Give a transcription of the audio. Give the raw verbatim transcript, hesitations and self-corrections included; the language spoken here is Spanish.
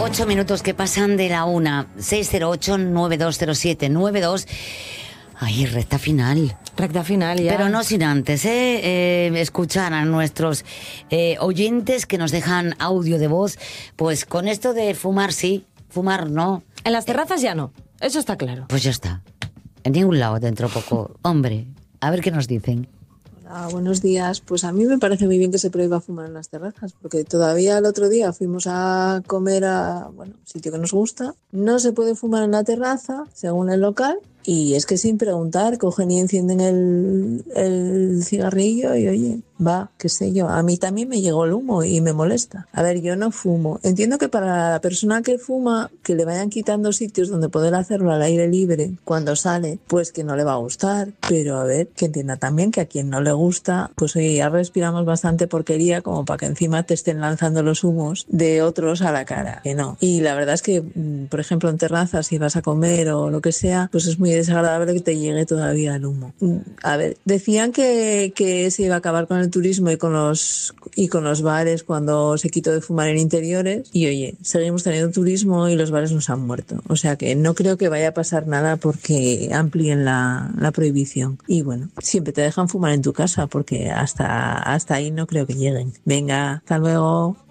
Ocho minutos que pasan de la una. seis cero ocho, nueve dos cero siete, nueve dos. Ay, recta final. Recta final ya. Pero no sin antes, ¿eh? Eh, escuchar a nuestros eh, oyentes que nos dejan audio de voz. Pues con esto de fumar sí, fumar no. En las terrazas ya no, eso está claro. Pues ya está. En ningún lado dentro poco. Hombre, a ver qué nos dicen. Hola, buenos días. Pues a mí me parece muy bien que se prohíba fumar en las terrazas, porque todavía el otro día fuimos a comer a, bueno, un sitio que nos gusta. No se puede fumar en la terraza, según el local, y es que sin preguntar, cogen y encienden el, el cigarrillo y oye, va, qué sé yo. A mí también me llegó el humo y me molesta. A ver, yo no fumo. Entiendo que para la persona que fuma, que le vayan quitando sitios donde poder hacerlo al aire libre cuando sale, pues que no le va a gustar. Pero a ver, que entienda también que a quien no le gusta, pues oye, ya respiramos bastante porquería como para que encima te estén lanzando los humos de otros a la cara, que no. Y la verdad es que, por ejemplo, en terrazas, si vas a comer o lo que sea, pues es muy desagradable que te llegue todavía el humo. A ver, decían que, que se iba a acabar con el turismo y con los y con los bares cuando se quitó de fumar en interiores, y oye, seguimos teniendo turismo y los bares nos han muerto. O sea que no creo que vaya a pasar nada porque amplíen la, la prohibición. Y bueno, siempre te dejan fumar en tu casa porque hasta, hasta ahí no creo que lleguen. Venga, hasta luego.